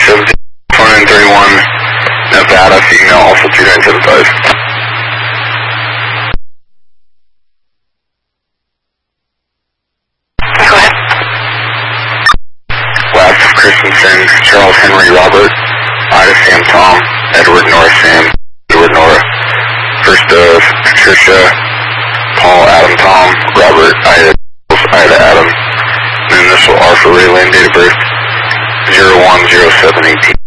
2931, Nevada, female, also 3975. Go ahead. Last of Christensen, Charles Henry Robert, Ida Sam Tom, Edward Nora Sam, Edward Nora. First of Patricia, Paul Adam Tom, Robert Ida Adam. And initial R for Raylan, date of birth 010718.